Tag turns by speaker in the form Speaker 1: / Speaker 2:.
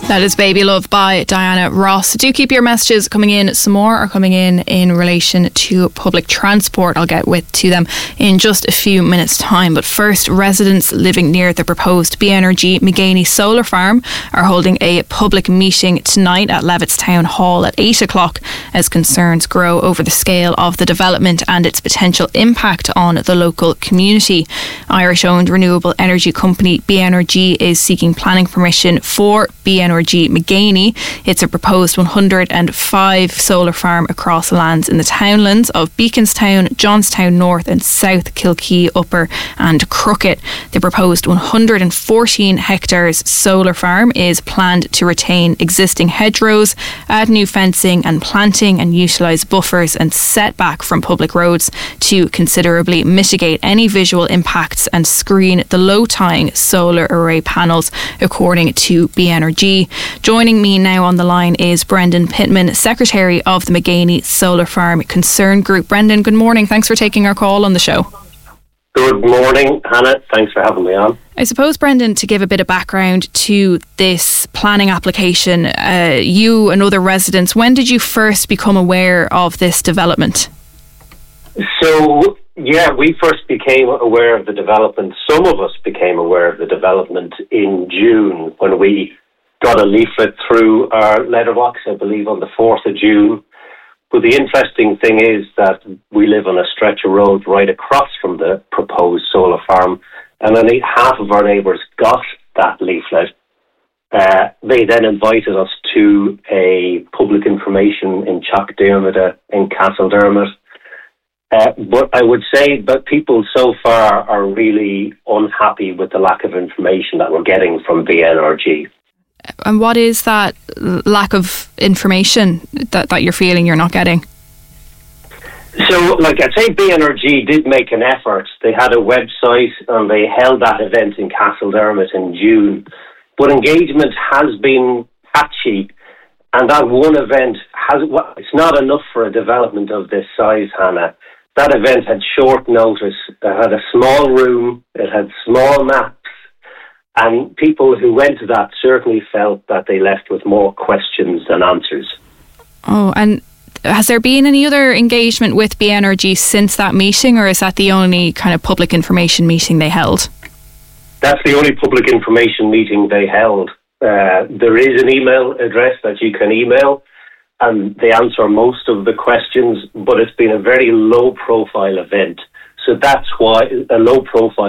Speaker 1: That is Baby Love by Diana Ross. Do keep your messages coming in. Some more are coming in relation to public transport. I'll get to them in just a few minutes' time. But first, residents living near the proposed BNRG Maganey solar farm are holding a public meeting tonight at Levitt's Town Hall at 8 o'clock as concerns grow over the scale of the development and its potential impact on the local community. Irish-owned renewable energy company BNRG is seeking planning permission for BNRG Maganey. It's a proposed 105 solar farm across the lands in the townlands of Beaconstown, Johnstown North and South Kilkee, Upper and Crooked. The proposed 114 hectares solar farm is planned to retain existing hedgerows, add new fencing and planting and utilise buffers and setback from public roads to considerably mitigate any visual impacts and screen the low-tying solar array panels, according to BNRG. Joining me now on the line is Brendan Pittman, Secretary of the Maganey Solar Farm Concern Group. Brendan, good morning. Thanks for taking our call on the show.
Speaker 2: Good morning, Hannah. Thanks for having me on.
Speaker 1: I suppose, Brendan, to give a bit of background to this planning application, you and other residents, when did you first become aware of this development?
Speaker 2: So, we first became aware of the development. Some of us became aware of the development in June when we got a leaflet through our letterbox, I believe on the 4th of June. But the interesting thing is that we live on a stretch of road right across from the proposed solar farm, and only half of our neighbours got that leaflet. They then invited us to a public information in Chalkdermot in Castledermot. But I would say that people so far are really unhappy with the lack of information that we're getting from BNRG.
Speaker 1: And what is that lack of information that you're feeling you're not getting?
Speaker 2: So, I'd say BNRG did make an effort. They had a website and they held that event in Castledermot in June. But engagement has been patchy. And that one event, it's not enough for a development of this size, Hannah. That event had short notice. It had a small room. It had small maps. And people who went to that certainly felt that they left with more questions than answers.
Speaker 1: Oh, and has there been any other engagement with BNRG since that meeting, or is that the only kind of public information meeting they held?
Speaker 2: That's the only public information meeting they held. There is an email address that you can email, and they answer most of the questions, but it's been a very low-profile event. So that's why a low-profile